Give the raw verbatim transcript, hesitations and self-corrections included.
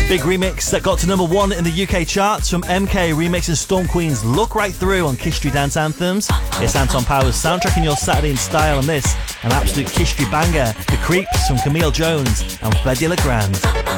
Big remix that got to number one in the U K charts from M K remixing Storm Queen's Look Right Through on Kiss Street Dance Anthems. It's Anton Powers soundtracking your Saturday in style on this, an absolute Kiss Street banger, The Creeps from Camille Jones and Fedde Le Grand.